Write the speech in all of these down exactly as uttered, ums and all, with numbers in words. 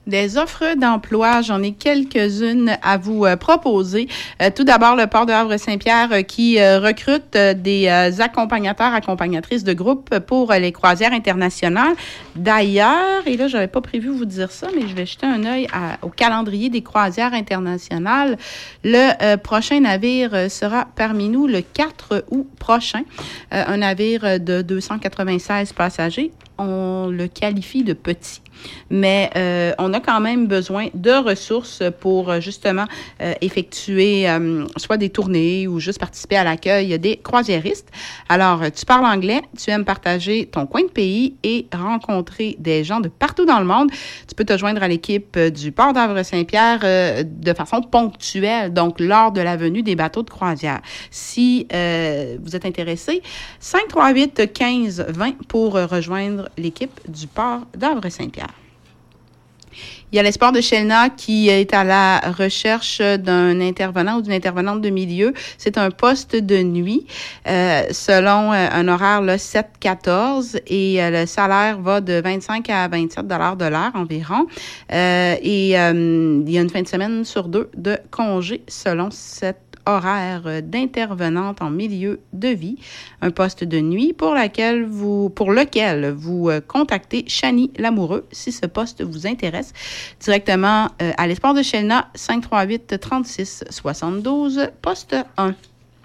Des offres d'emploi, j'en ai quelques-unes à vous euh, proposer. Euh, tout d'abord, le port de Havre-Saint-Pierre euh, qui euh, recrute euh, des euh, accompagnateurs, accompagnatrices de groupe pour euh, les croisières internationales. D'ailleurs, et là, j'avais pas prévu vous dire ça, mais je vais jeter un œil à, au calendrier des croisières internationales. Le euh, prochain navire euh, sera parmi nous le quatre août prochain. Euh, un navire de deux cent quatre-vingt-seize passagers. On le qualifie de petit. Mais euh, on a quand même besoin de ressources pour justement euh, effectuer euh, soit des tournées ou juste participer à l'accueil des croisiéristes. Alors, tu parles anglais, tu aimes partager ton coin de pays et rencontrer des gens de partout dans le monde. Tu peux te joindre à l'équipe du port d'Havre-Saint-Pierre euh, de façon ponctuelle, donc lors de la venue des bateaux de croisière. Si euh, vous êtes intéressé, cinq trois huit quinze vingt pour rejoindre l'équipe du port d'Havre-Saint-Pierre. Il y a l'Espoir de Chelna qui est à la recherche d'un intervenant ou d'une intervenante de milieu. C'est un poste de nuit euh, selon euh, un horaire là, sept quatorze et euh, le salaire va de vingt-cinq à vingt-sept dollars de l'heure environ. Euh, et euh, il y a une fin de semaine sur deux de congé selon cette horaire d'intervenante en milieu de vie, un poste de nuit pour laquelle vous, pour lequel vous euh, contactez Chani Lamoureux si ce poste vous intéresse directement euh, à l'Espoir de Chelna, cinq trois huit trente-six soixante-douze, poste un.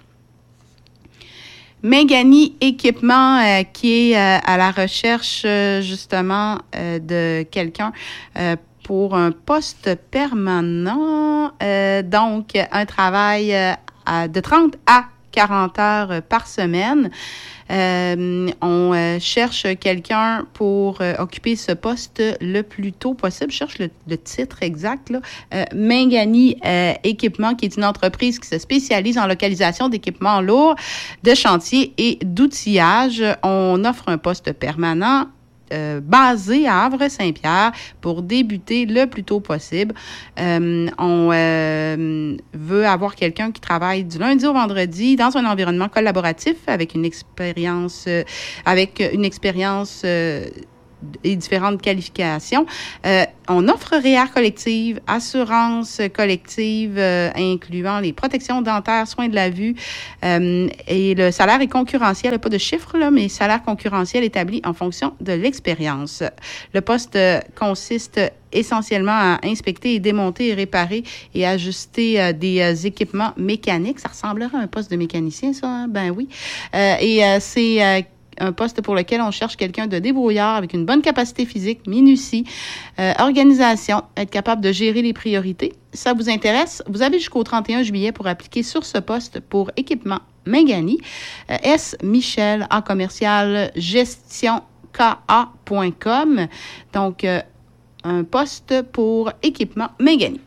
Mégani Équipement euh, qui est euh, à la recherche euh, justement euh, de quelqu'un euh, pour un poste permanent, euh, donc un travail euh, à, de trente à quarante heures par semaine. Euh, on euh, cherche quelqu'un pour euh, occuper ce poste le plus tôt possible. Je cherche le, le titre exact, là. Euh, Mégani euh, Équipement, qui est une entreprise qui se spécialise en localisation d'équipements lourds, de chantier et d'outillage. On offre un poste permanent Euh, basé à Havre-Saint-Pierre pour débuter le plus tôt possible. Euh, on euh, veut avoir quelqu'un qui travaille du lundi au vendredi dans un environnement collaboratif avec une expérience, euh, avec une expérience euh, et différentes qualifications. Euh, on offre réa collective, assurance collective, euh, incluant les protections dentaires, soins de la vue. Euh, et le salaire est concurrentiel. Il n'y a pas de chiffre, là, mais salaire concurrentiel établi en fonction de l'expérience. Le poste euh, consiste essentiellement à inspecter et démonter et réparer et ajuster euh, des euh, équipements mécaniques. Ça ressemblerait à un poste de mécanicien, ça, hein? Ben oui. Euh, et euh, c'est euh, un poste pour lequel on cherche quelqu'un de débrouillard avec une bonne capacité physique, minutie, euh, organisation, être capable de gérer les priorités. Si ça vous intéresse, vous avez jusqu'au trente et un juillet pour appliquer sur ce poste pour équipement Mégani. Euh, S. Michel en commercial gestion K A point com. Donc, euh, un poste pour équipement Mégani.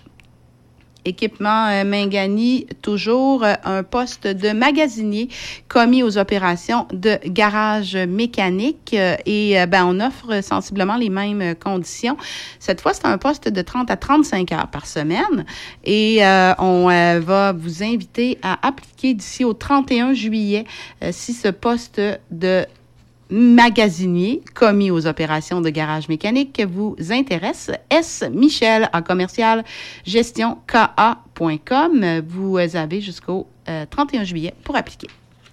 Équipement euh, Mégani, toujours euh, un poste de magasinier commis aux opérations de garage mécanique euh, et euh, ben on offre sensiblement les mêmes conditions. Cette fois, c'est un poste de trente à trente-cinq heures par semaine et euh, on euh, va vous inviter à appliquer d'ici au trente et un juillet euh, si ce poste de magasinier commis aux opérations de garage mécanique vous intéresse. S. Michel en commercial gestion K A point com. Vous avez jusqu'au euh, trente et un juillet pour appliquer.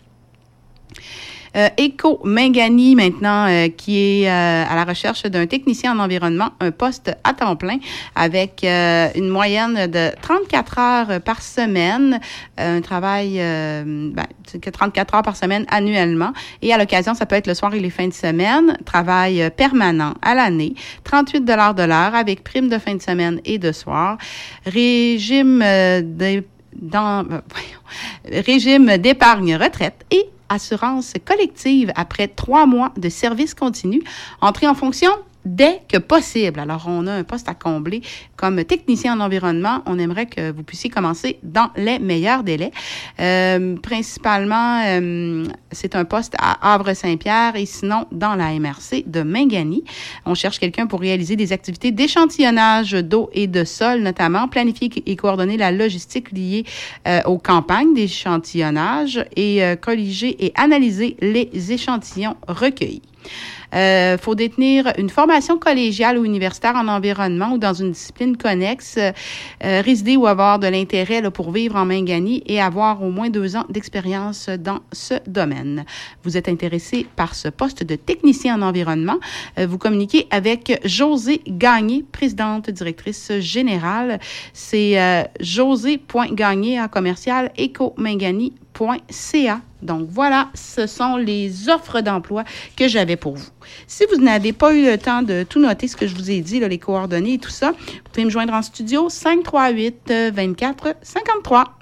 Euh, Éco Mégani maintenant euh, qui est euh, à la recherche d'un technicien en environnement, un poste à temps plein avec euh, une moyenne de trente-quatre heures par semaine, euh, un travail euh, ben, que trente-quatre heures par semaine annuellement et à l'occasion ça peut être le soir et les fins de semaine, travail euh, permanent à l'année, trente-huit dollars de l'heure avec prime de fin de semaine et de soir, régime euh, de, dans, euh, régime d'épargne retraite et assurance collective après trois mois de service continu, entrée en fonction dès que possible. Alors, on a un poste à combler comme technicien en environnement. On aimerait que vous puissiez commencer dans les meilleurs délais. Euh, principalement, euh, c'est un poste à Havre-Saint-Pierre et sinon dans la M R C de Mégani. On cherche quelqu'un pour réaliser des activités d'échantillonnage d'eau et de sol, notamment planifier et coordonner la logistique liée euh, aux campagnes d'échantillonnage et euh, colliger et analyser les échantillons recueillis. Il faut détenir une formation collégiale ou universitaire en environnement ou dans une discipline connexe, euh, résider ou avoir de l'intérêt là, pour vivre en Mingani et avoir au moins deux ans d'expérience dans ce domaine. Vous êtes intéressé par ce poste de technicien en environnement, euh, vous communiquez avec Josée Gagné, présidente directrice générale. C'est euh, josé.gagné à commercial ecomingani point c a. Donc voilà, ce sont les offres d'emploi que j'avais pour vous. Si vous n'avez pas eu le temps de tout noter, ce que je vous ai dit, là, les coordonnées et tout ça, vous pouvez me joindre en studio cinq trois huit, vingt-quatre cinquante-trois.